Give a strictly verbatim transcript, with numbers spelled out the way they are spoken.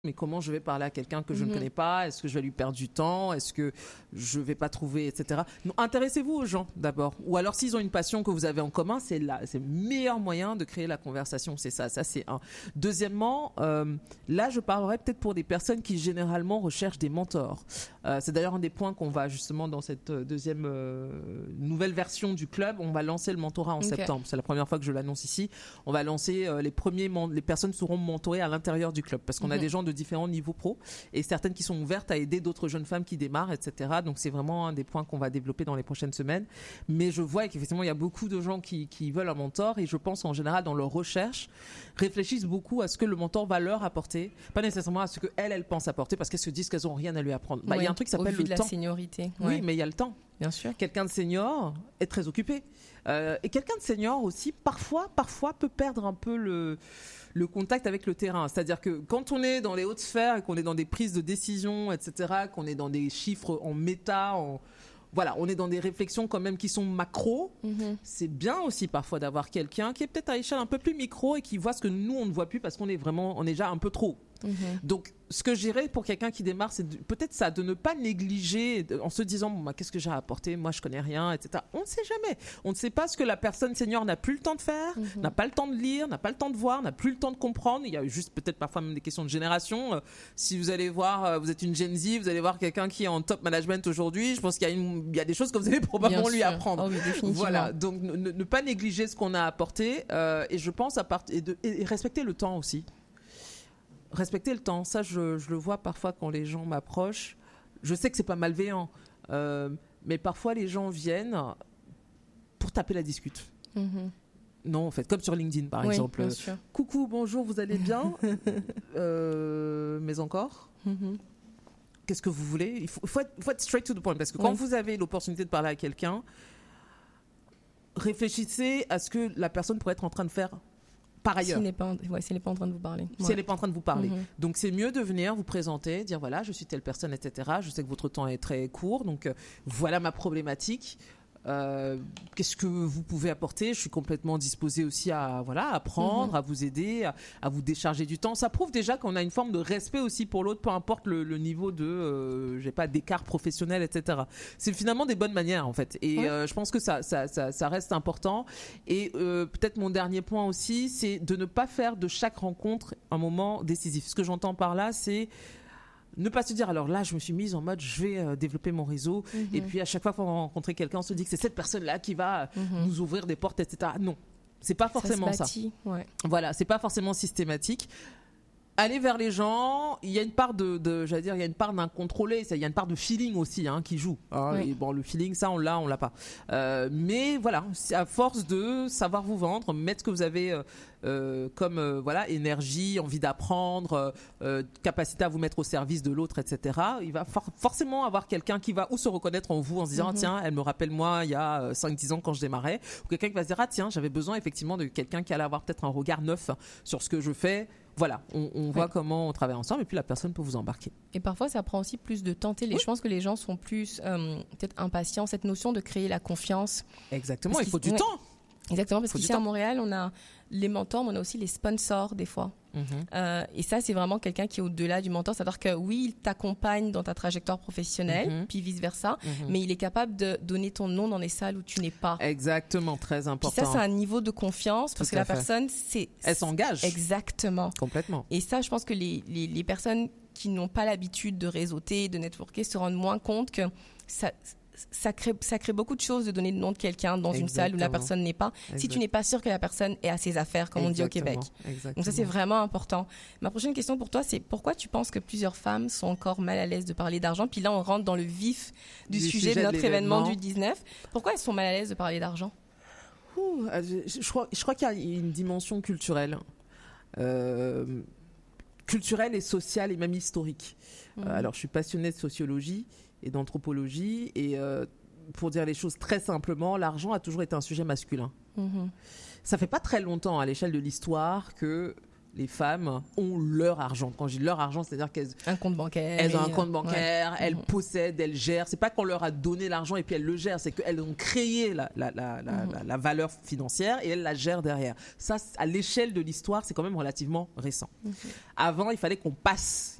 mais comment je vais parler à quelqu'un que je mm-hmm. ne connais pas? Est-ce que je vais lui perdre du temps? Est-ce que je ne vais pas trouver, et cetera. Donc, intéressez-vous aux gens d'abord. Ou alors, s'ils ont une passion que vous avez en commun, c'est, là, c'est le meilleur moyen de créer la conversation. C'est ça, ça c'est un. Deuxièmement, euh, là, je parlerai peut-être pour des personnes qui généralement recherchent des mentors. Euh, c'est d'ailleurs un des points qu'on va justement dans cette deuxième euh, nouvelle version du club. On va lancer le mentorat en okay. septembre. C'est la première fois que je l'annonce ici. On va lancer euh, les premiers, man- les personnes seront mentorées à l'intérieur du club parce qu'on mm-hmm. a des gens de différents niveaux pro et certaines qui sont ouvertes à aider d'autres jeunes femmes qui démarrent, et cetera. Donc c'est vraiment un des points qu'on va développer dans les prochaines semaines. Mais je vois qu'effectivement il y a beaucoup de gens qui, qui veulent un mentor et je pense en général dans leur recherche réfléchissent beaucoup à ce que le mentor va leur apporter, pas nécessairement à ce que elles elles pensent apporter parce qu'elles se disent qu'elles ont rien à lui apprendre. Bah, oui, il y a un truc qui s'appelle le de temps. La seniorité. Oui, ouais. mais il y a le temps. Bien sûr. Quelqu'un de senior est très occupé euh, et quelqu'un de senior aussi parfois parfois peut perdre un peu le le contact avec le terrain. C'est-à-dire que quand on est dans les hautes sphères et qu'on est dans des prises de décision, et cetera, qu'on est dans des chiffres en méta, en... voilà, on est dans des réflexions quand même qui sont macro, mm-hmm. c'est bien aussi parfois d'avoir quelqu'un qui est peut-être à échelle un peu plus micro et qui voit ce que nous, on ne voit plus parce qu'on est vraiment, on est déjà un peu trop. Mm-hmm. Donc, ce que je dirais pour quelqu'un qui démarre, c'est de, peut-être ça, de ne pas négliger en se disant bon, bah, qu'est-ce que j'ai à apporter, moi je connais rien, et cetera. On ne sait jamais. On ne sait pas ce que la personne senior n'a plus le temps de faire, mm-hmm. n'a pas le temps de lire, n'a pas le temps de voir, n'a plus le temps de comprendre. Il y a juste peut-être parfois même des questions de génération. Euh, si vous allez voir, euh, vous êtes une Gen Z, vous allez voir quelqu'un qui est en top management aujourd'hui, je pense qu'il y a, une, il y a des choses que vous allez probablement Bien lui sûr. apprendre. Oh, oui, définitivement. Voilà, donc ne, ne pas négliger ce qu'on a apporté euh, et je pense à part, et, de, et respecter le temps aussi. Respecter le temps, ça je, je le vois parfois quand les gens m'approchent. Je sais que c'est pas malveillant, euh, mais parfois les gens viennent pour taper la discute. Mm-hmm. Non, en fait, comme sur LinkedIn par oui, exemple. Bien sûr. Coucou, bonjour, vous allez bien euh, mais encore mm-hmm. Qu'est-ce que vous voulez? Il faut, il faut, être, il faut être straight to the point parce que quand oui. vous avez l'opportunité de parler à quelqu'un, réfléchissez à ce que la personne pourrait être en train de faire par ailleurs. S'il n'est pas, ouais, s'il n'est pas en train de vous parler. Si ouais. elle n'est pas en train de vous parler. Mm-hmm. Donc, c'est mieux de venir vous présenter, dire voilà, je suis telle personne, et cetera. Je sais que votre temps est très court, donc euh, voilà ma problématique. Euh, qu'est-ce que vous pouvez apporter? Je suis complètement disposée aussi à voilà, à apprendre, mm-hmm. à vous aider, à, à vous décharger du temps. Ça prouve déjà qu'on a une forme de respect aussi pour l'autre, peu importe le, le niveau de, euh, j'ai pas d'écart professionnel, et cetera. C'est finalement des bonnes manières en fait. Et ouais. euh, je pense que ça, ça, ça, ça reste important. Et euh, peut-être mon dernier point aussi, c'est de ne pas faire de chaque rencontre un moment décisif. Ce que j'entends par là, c'est ne pas se dire alors là je me suis mise en mode je vais euh, développer mon réseau mm-hmm. et puis à chaque fois qu'on va rencontrer quelqu'un on se dit que c'est cette personne là qui va mm-hmm. nous ouvrir des portes, etc. Non, c'est pas forcément ça, ça. Ouais. Voilà, c'est pas forcément systématique. Aller vers les gens, il y a une part de, de j'allais dire, il y a une part d'incontrôlé, il y a une part de feeling aussi hein, qui joue. Hein, oui. Et bon, le feeling, ça, on l'a, on l'a pas. Euh, mais voilà, c'est à force de savoir vous vendre, mettre ce que vous avez euh, euh, comme euh, voilà énergie, envie d'apprendre, euh, capacité à vous mettre au service de l'autre, et cetera. Il va for- forcément avoir quelqu'un qui va ou se reconnaître en vous en se disant mm-hmm. ah, tiens, elle me rappelle moi il y a cinq dix ans quand je démarrais, ou quelqu'un qui va se dire ah tiens, j'avais besoin effectivement de quelqu'un qui allait avoir peut-être un regard neuf sur ce que je fais. Voilà, on, on voit ouais. comment on travaille ensemble et puis la personne peut vous embarquer. Et parfois, ça prend aussi plus de tenter. Les, oui. Je pense que les gens sont plus euh, peut-être impatients. Cette notion de créer la confiance. Exactement, parce il faut du ouais. temps. Exactement, parce qu'ici à Montréal, on a les mentors, mais on a aussi les sponsors des fois. Mm-hmm. Euh, et ça, c'est vraiment quelqu'un qui est au-delà du mentor. C'est-à-dire que oui, il t'accompagne dans ta trajectoire professionnelle, mm-hmm. puis vice-versa, mm-hmm. mais il est capable de donner ton nom dans les salles où tu n'es pas. Exactement, très important. Puis ça, c'est un niveau de confiance parce Tout que la fait. personne, c'est... Elle s'engage. Exactement. Complètement. Et ça, je pense que les, les, les personnes qui n'ont pas l'habitude de réseauter, de networker, se rendent moins compte que ça... Ça crée, ça crée beaucoup de choses de donner le nom de quelqu'un dans Exactement. une salle où la personne n'est pas, Exactement. si tu n'es pas sûr que la personne est à ses affaires, comme Exactement. on dit au Québec. Exactement. Donc ça, c'est vraiment important. Ma prochaine question pour toi, c'est pourquoi tu penses que plusieurs femmes sont encore mal à l'aise de parler d'argent? Puis là, on rentre dans le vif du, du sujet, sujet de notre de événement du dix-neuf. Pourquoi elles sont mal à l'aise de parler d'argent? Ouh, je, je, crois, je crois qu'il y a une dimension culturelle. Euh, culturelle et sociale et même historique. Mmh. Euh, alors, je suis passionnée de sociologie et d'anthropologie et euh, pour dire les choses très simplement, l'argent a toujours été un sujet masculin. Mm-hmm. Ça fait pas très longtemps à l'échelle de l'histoire que les femmes ont leur argent. Quand je dis leur argent, c'est-à-dire qu'elles un compte bancaire, elles ont un compte bancaire, ouais. elles mmh. possèdent, elles gèrent. C'est pas qu'on leur a donné l'argent et puis elles le gèrent, c'est qu'elles ont créé la, la, la, la, mmh. la, la valeur financière et elles la gèrent derrière. Ça, à l'échelle de l'histoire, c'est quand même relativement récent. Mmh. Avant, il fallait qu'on passe.